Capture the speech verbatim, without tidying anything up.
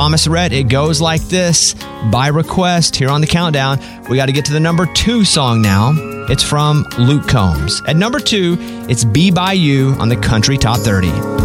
Thomas Rhett. It goes like this, by request here on the countdown. We got to get to the number two song now. It's from Luke Combs. At number two, it's Be By You on the Country Top thirty.